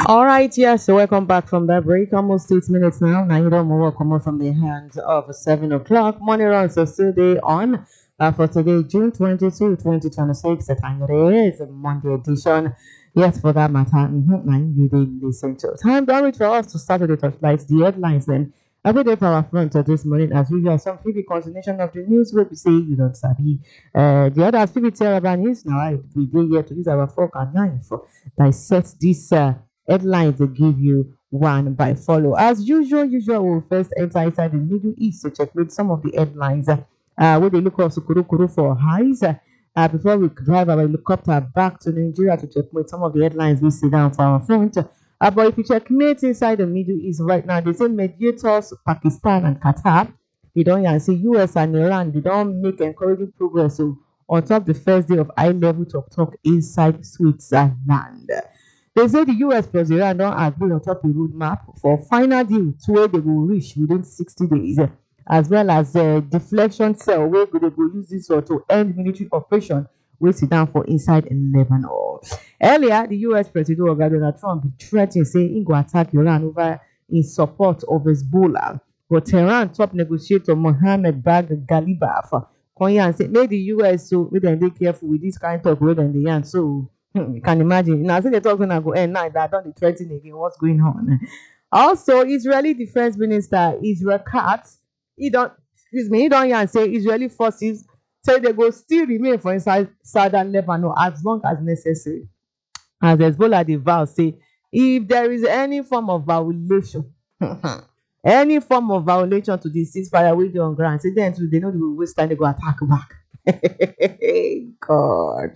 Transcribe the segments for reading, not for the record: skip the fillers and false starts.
All right, yes, so welcome back from that break. Almost 8 minutes now. Now you don't move come from the hands of 7 o'clock. Morning runs are still day on for today, June 22, 2026. The time it is a Monday edition. Yes, for that matter, now you did listen to. Time done with for us to start with the touchlights, the headlines then. Every day for our front this morning, as usual, some preview continuation of the news where we say you don't sabi. The other preview tell about news now. We go here to use our fork and knife for dissect this. Headlines they give you one by follow. As usual, we'll first enter inside the Middle East to checkmate some of the headlines where they look also Kuru for highs. Before we drive our helicopter back to Nigeria to checkmate some of the headlines we see down for our front. But if you checkmate inside the Middle East right now, they say mediators, Pakistan and Qatar, they don't see US and Iran, they don't make encouraging progress on top the first day of high level talk inside Switzerland. They say the US plus Iran don't agree on top the roadmap for final deal to where they will reach within 60 days, as well as deflection cell where they will use this to end military operation wey sit down for inside Lebanon. Earlier, the US President Donald Trump threatened say he go attack Iran over in support of Hezbollah. But Tehran top negotiator Mohammed Bagh Ghalibaf come here and say make the US so make dem dey careful with this kind talk wey dem dey yarn so you can imagine. Now, say they talk when I go end now that don't threaten again. What's going on? Also, Israeli Defense Minister Israel Katz, he don't hear and say Israeli forces say they go still remain for inside southern Lebanon as long as necessary. As Hezbollah they vow say if there is any form of violation, any form of violation to the ceasefire wey dey on ground, say then too they know they will waste time they go attack back. God.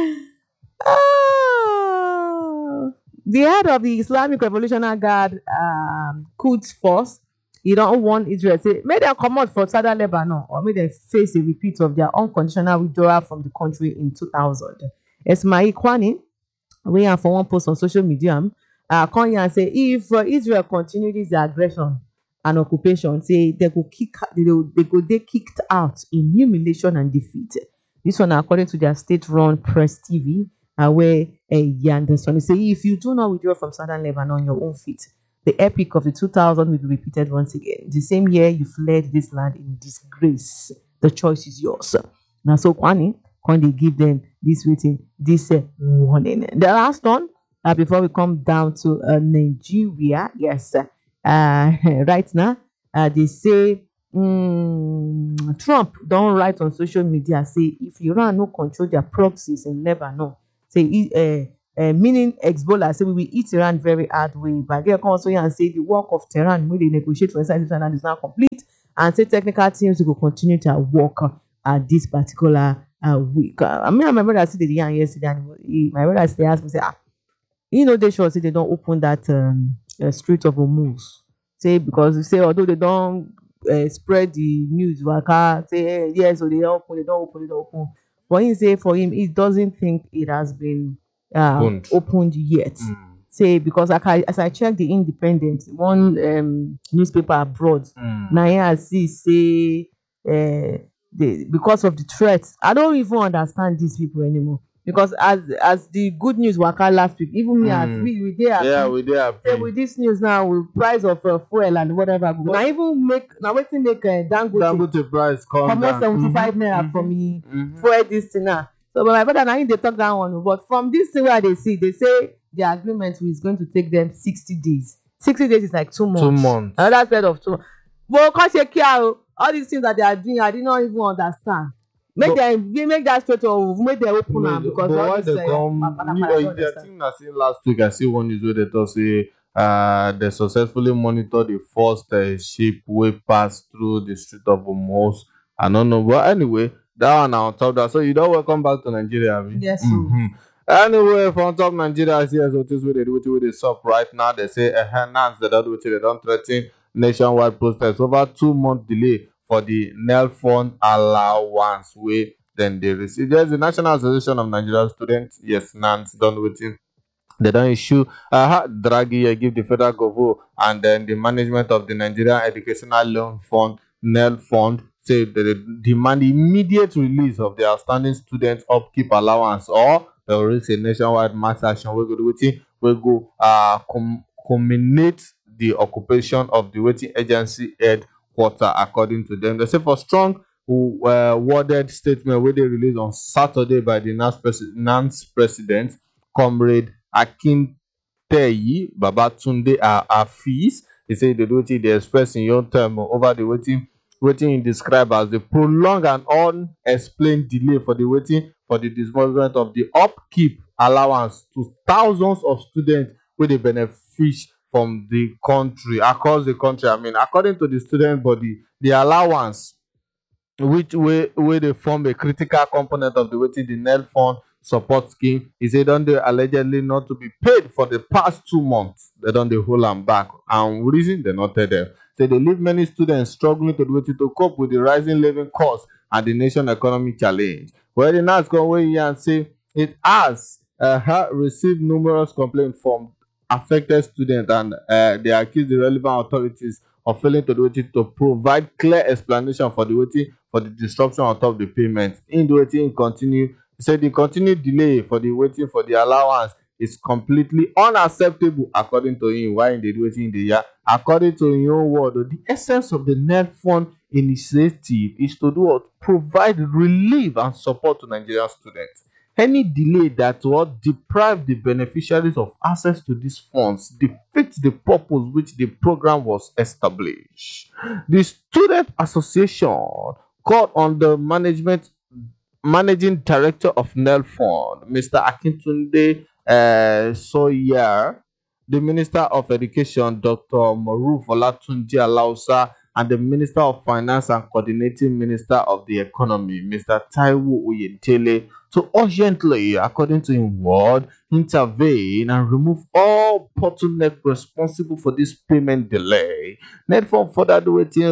Oh, the head of the Islamic Revolutionary Guard, Quds Force, he don't want Israel say make them come out for southern Lebanon or make them face a repeat of their unconditional withdrawal from the country in 2000. Esmail Kwani, we are for one post on social media, come here and say if Israel continue this aggression and occupation, say they go kicked out in humiliation and defeat. This one according to their state-run Press TV, where Yanderson say if you do not withdraw from southern Lebanon on your own feet, the epic of the 2000 will be repeated once again. The same year you fled this land in disgrace. The choice is yours. Now, so Kwani, can they give them this waiting, this warning? The last one, before we come down to Nigeria, yes, right now, they say Trump don't write on social media say if Iran no control their proxies in Lebanon, say meaning Hezbollah say we will eat Iran very hard way. But they come also here and say the work of Tehran when they negotiate for inside Israel is now complete, and say technical teams will continue to work at this particular week. I mean, my brother said the yarn yesterday, and my brother still asked me say they sure say they don't open that Strait of Hormuz. Say because you say although they don't spread the news waka say yes, so they don't open. But he say for him, he doesn't think it has been opened yet. Say because as I check the Independent, one newspaper abroad, now here I see say because of the threats, I don't even understand these people anymore. Because as the good news waka last week, even me as we dey happy. Say with this news now, with price of fuel and whatever, now even wetin make Dangote price come down 75 naira from me fuel this thing now. So but my brother now they talk that one, but from this thing where they say the agreement is going to take them 60 days. 60 days is like 2 months. 2 months. Another period of 2 months. But because all these things that they are doing, I did not even understand. Make that straight or make them open am because all this I think I seen last week I see one news where they talk say they successfully monitored the first ship way pass through the Strait of Hormuz. I don't know, but anyway, that one on top that. So you don't welcome back to Nigeria, I mean? Yes. Anyway, from top Nigeria, here so this way they do with the sup right now. They say enhance they don't threaten nationwide protests over 2 month delay for the NEL fund allowance way then they receive. There's the National Association of Nigerian Students, yes, NANS done waiting. They don't issue Draghi give the federal government and then the management of the Nigerian Educational Loan Fund, NEL fund, say they demand immediate release of the outstanding student upkeep allowance or there is a nationwide mass action we go do wey go culminate the occupation of the waiting agency headquarter, according to them. They say for strong worded statement wey dey released on Saturday by the NANS president, Comrade Akinteyi Babatunde Afeez. He say the wetin dey express in your term over the wetin he describe as the prolonged and unexplained delay for the disbursement of the upkeep allowance to thousands of students wey dey benefit from the country, across the country. I mean, according to the student body, the allowance which wey dey form a critical component of the wetin the NEL fund support scheme, e say don dey allegedly not to be paid for the past 2 months. They don dey hold am back, and reason dem no tell dem. Say dey leave many students struggling to cope with the rising living costs and the nation economic challenge. Well, the NAS come wey yarn say it has received numerous complaints from affected students, and they accuse the relevant authorities of failing to provide clear explanation for the disruption on top the payment. In the waiting continue, say the continued delay for the waiting for the allowance is completely unacceptable, according to him. Why in the waiting in the year? According to him own word, the essence of the NEL fund initiative is to do what? Provide relief and support to Nigerian students. Any delay that will deprive the beneficiaries of access to these funds defeats the purpose which the program was established. The Student Association called on the managing director of NEL Fund, Mr. Akintunde Soyer, the Minister of Education, Dr. Maruf Olatunji Alausa, and the Minister of Finance and Coordinating Minister of the Economy, Mr. Taiwo Oyedele, to urgently, according to his word, intervene and remove all bottlenecks responsible for this payment delay. NEDFund further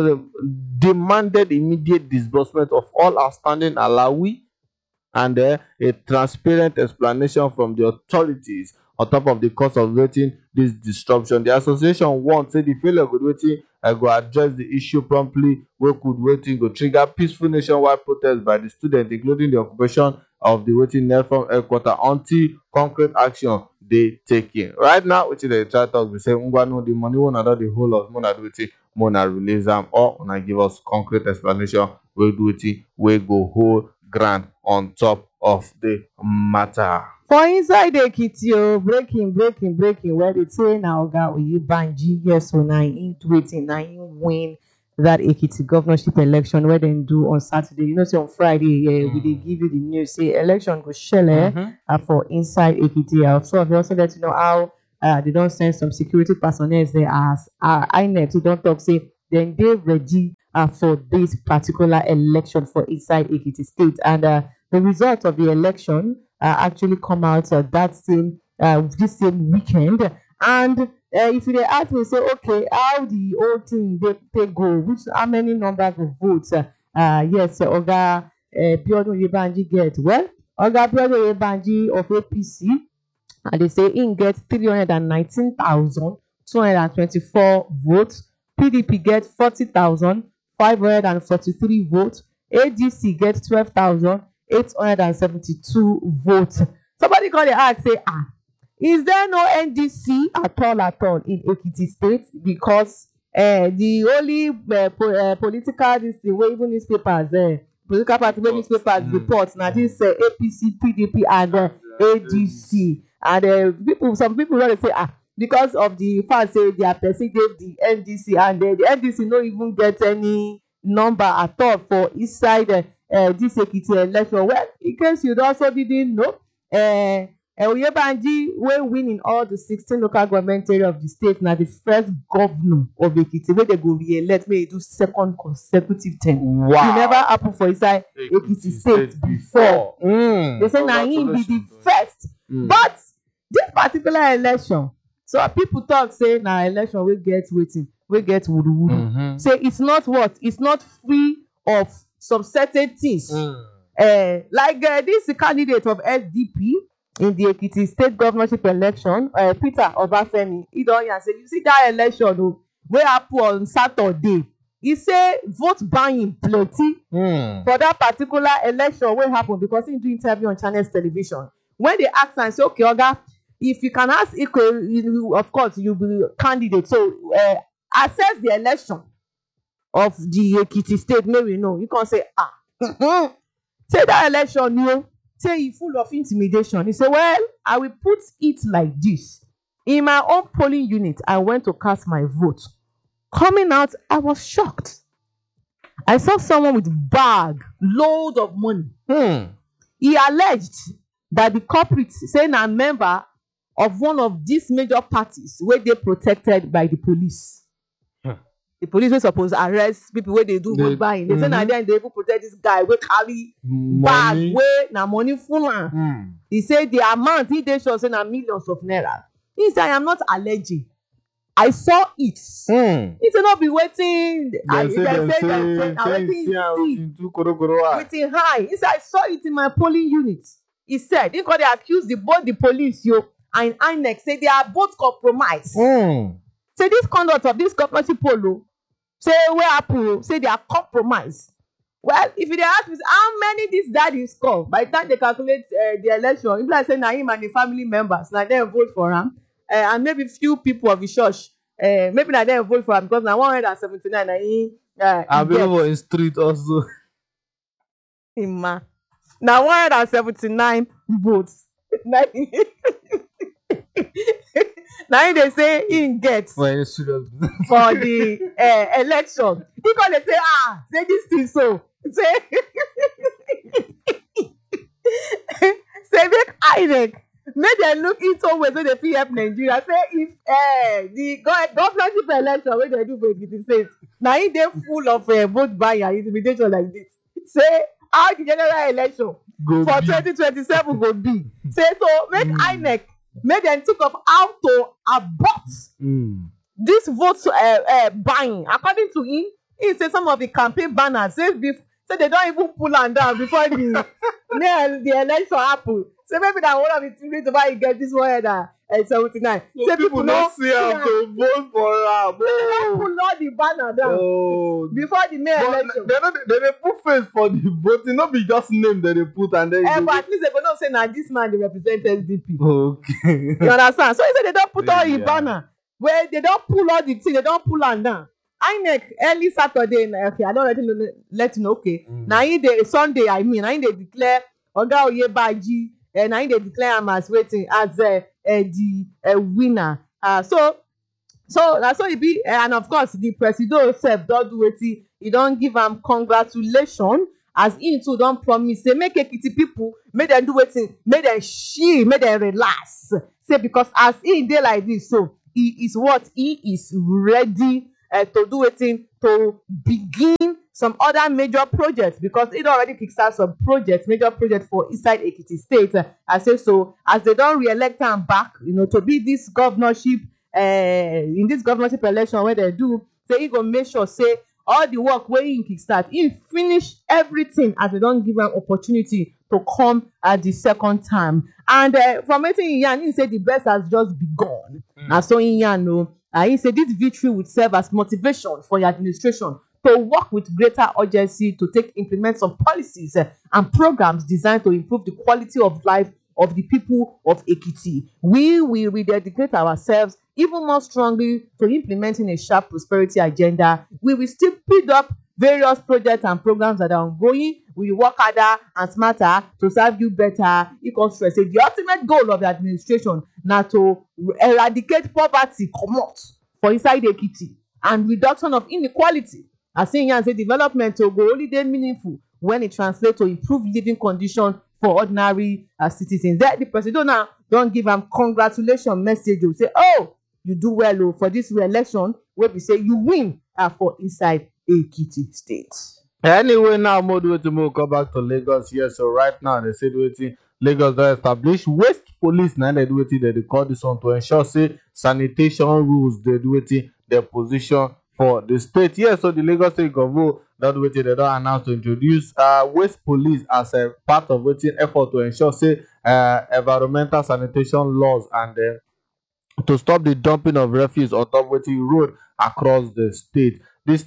demanded immediate disbursement of all outstanding alawi and a transparent explanation from the authorities on top of the cause of waiting this disruption. The association wants say the failure of waiting go address the issue promptly, wey could waiting go trigger peaceful nationwide protest by the students, including the occupation of the waiting NELFON headquarters, until concrete action dey taken. Right now, wetin dey try talk be say ngwanu the money wey una don dey hold us, una do wetin, una release am, or una give us concrete explanation wey do wetin, wey go hold ground on top of the matter. For inside Ekiti, breaking, where they say na Oga Oyebanji, yes, so na him waiting, na him win that Ekiti governorship election where they do on Saturday. You know, say on Friday, we dey give you the news, say election go shele for inside Ekiti. So we also let you know how they don't send some security personnel there as INEC. So don't talk, say then they ready for this particular election for inside Ekiti State, and the result of the election actually come out that same this same weekend. And if you ask me, say okay, how the whole thing they go, how many numbers of votes? Yes, Oga Biodun Oyebanji get. Well, Oga Biodun Oyebanji of APC, and they say he gets 319,224 votes. PDP gets 40,543 votes. ADC gets 12,872 votes. Somebody call the ask, say, is there no NDC at all in Ekiti State? Because the only political this way, even newspapers, political party newspapers report now this APC, PDP, and ADC, and some people want to say because of the fact say their person gave the NDC, and the NDC no even get any number at all for inside this Ekiti election. Well, in case you also didn't know, Oyebanji will win in all the 16 local government areas of the state. Now the first governor of Ekiti where they go re-elect, may do second consecutive term. Wow. It never happened for inside Ekiti State before. They say now he be the first. But this particular election, so people talk say now election we get waiting, we get wudu. Say it's not what? It's not free of some certain things. Like this candidate of SDP in the Ekiti State governorship election, Peter Obafemi, he don say, you see that election wey happen on Saturday, he say vote buying plenty for that particular election wey happen, because he do interview on Channels Television. When they ask am, say, okay, Oga, if you can ask Iko, of course you be candidate. So assess the election of the Ekiti state, make we know. You can say, say that election, say e full of intimidation. He say, well, I will put it like this. In my own polling unit, I went to cast my vote. Coming out, I was shocked. I saw someone with bag, load of money. He alleged that the culprit, say na member of one of these major parties wey dey protected by the police. The police wey suppose arrest people wey dey do vote buying. They say na dem dey even protect this guy wey carry bag wey na money full am. He say the amount he dey sure say na millions of naira. He say I am not alleging. I saw it. He say no be wetin wetin high. He say I saw it in my polling unit. He said he got dey accuse both the police and INEC say they are both compromised. Say this conduct of this governorship poll say where happen say they are compromised. Well, if you dey ask me how many this daddy score by the time they calculate the election, e be like say na him and the family members na dem vote for am. And maybe few people of the church, maybe na dem vote for am because na 179 na him. And people in street also. Na 179 votes. Na him dey say him get for the election. He come dey say this thing so say say make INEC make dem look into ways wey dey fit help Nigeria. Say if the governorship election wey dem do for Ekiti State na him dey full of vote buying and intimidation like this, say how the general election for 2027 go be. Say so make INEC make dem think of how to abort this vote buying. According to him, he say some of the campaign banners say they don even pull am down before the election happen. Say maybe na one of the reasons why he get this 179. So say people no see am to vote for am. They don pull all the banner down before the main election. They dey put face for the voting, no be just name they dey put and then. But at least they go know say na this man dey represent SDP. Okay. You understand? So he say they don put all the banner where they don pull all the thing, they don pull am down. INEC early Saturday, okay, I don already let you know. Okay, na him dey Sunday. I mean, na him dey declare Oga Oyebaji, and na him dey declare am as waiting as the winner. So that's so e be. And of course, the president himself don do wetin he don give am congratulations as him too don promise say make Ekiti people make dem do wetin, make dem chill, make dem relax. Say because as he dey like this, so he is ready to do wetin, to begin some other major projects, because he don already kickstart some major projects for inside Ekiti State. I say so as they don re-elect am back, to be this governorship in this governorship election wey dem do. Say he go make sure say all the work wey he kickstart, he finish everything as they don give am opportunity to come at the second time. And from wetin he yarn, he say the best has just begun. Na so he yarn o. He say this victory would serve as motivation for your administration to work with greater urgency to implement some policies and programs designed to improve the quality of life of the people of Ekiti. We will rededicate ourselves even more strongly to implementing a sharp prosperity agenda. We will still speed up various projects and programs that are ongoing. We will work harder and smarter to serve you better. He can stress say the ultimate goal of the administration na to eradicate poverty comot for inside Ekiti and reduction of inequality. As he yarn say development go only dey meaningful when it translates to improved living conditions for ordinary citizens. The president now don give am congratulation message. Say, you do well for this re-election wey be say you win for inside Ekiti State. Anyway, now more to come back to Lagos here. So right now they said waiting Lagos don establish waste police. Now they do wetin they call this one to ensure say sanitation rules they do wetin their position for the state. Yes, so the Lagos State government don do wetin they don announce to introduce waste police as a part of wetin effort to ensure say environmental sanitation laws and to stop the dumping of refuse on top wetin road across the state. The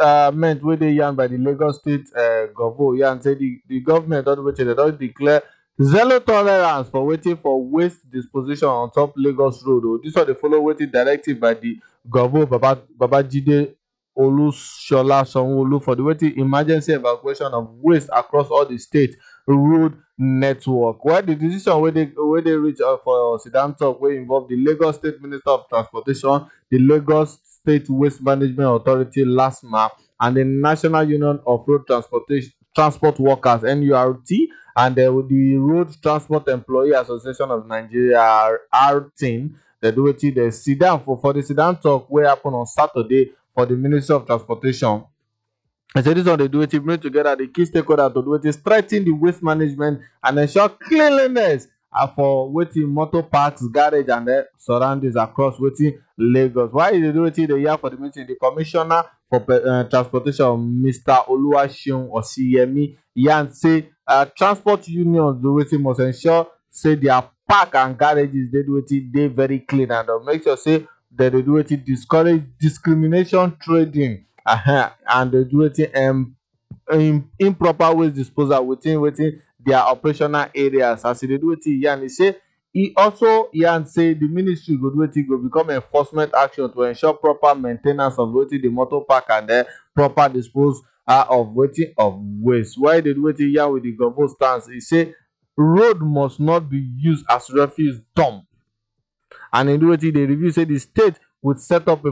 statement wey dey yarn by the Lagos State government yarn say the government don do wetin they don declare Zero tolerance for waiting for waste disposition on top Lagos road. Oh, this one dey follow wetin directive by the Governor Babajide Olusola Sanwo-Olu for the wetin emergency evacuation of waste across all the state road network. While the decision wey dey reach for Sudan talk wey involve the Lagos State Minister of Transportation, the Lagos State Waste Management Authority (LASTMA), and the National Union of Road Transport Workers (NURT), and the Road Transport Employee Association of Nigeria (RTIN), dem do wetin dem sit down for the sit down talk wey happen on Saturday for the Ministry of Transportation. I say this one dey do wetin bring together the key stakeholders to do wetin strengthen the waste management and ensure cleanliness for wetin motor parks, garage and surroundings across wetin Lagos. While e dey do wetin e dey yarn for the meeting, the commissioner for transportation, Mr. Oluwaseun Osiyemi, yarn say transport unions do wetin must ensure say their park and garages dey do wetin dey very clean and make sure say dem dey do wetin discourage discrimination trading and dey do wetin improper waste disposal within wetin their operational areas. As e dey do wetin e yarn, e say e also yarn say the ministry go do wetin go become enforcement action to ensure proper main ten ance of wetin the motor park and proper dispose of wetin of waste. While e dey do wetin yarn with the governor stance, e say road must not be used as refuse dump, and e do wetin e dey review say the state would set up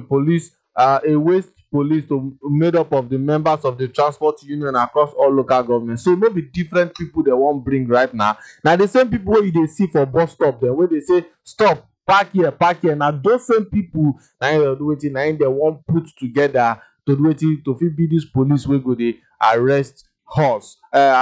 a waste police made up of the members of the transport union across all local governments. So no be different people dem wan bring right now. Na the same people wey you dey see for bus stop dem wey dey say stop, park here, na those same people na im dem do wetin na im dem wan put together to do wetin to fit be this police wey go dey arrest us.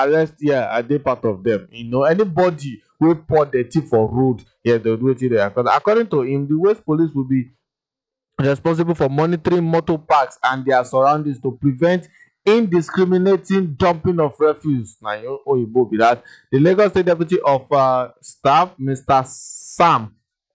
I dey part of them. Anybody wey pour dirty for road, dem do wetin dey according to him, the waste police will be responsible for monitoring motor parks and their surroundings to prevent indiscriminating dumping of refuse. Na your oyibo be that. The Lagos State Deputy of Staff, Mr. Sam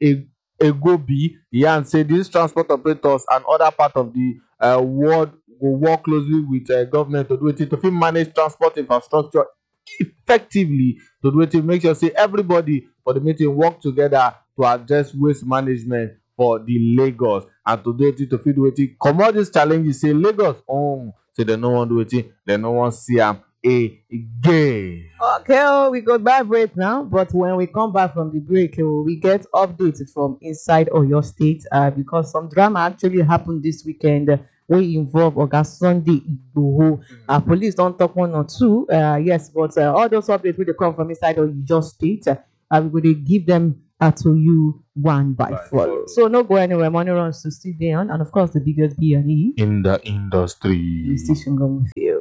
Egobi, yarn say these transport operators and other part of the world go work closely with government to do wetin to fit manage transport infrastructure effectively, to do wetin make sure say everybody for the meeting work together to address waste management for the Lagos and to do wetin to fit do wetin comot dis challenges. Say Lagos say dem no wan do wetin, dem no wan see am again. Okay, we go back break now, but when we come back from the break, we get updates from inside Oyo State because some drama actually happened this weekend wey involve Oga Sunday Igboho. Police don talk one or two, yes, but all those updates wey dey come from inside Oyo State, we go dey give them to you one by follow. So no go anywhere. Money runs to still dey on, and of course the biggest B&E in the industry. We still with you.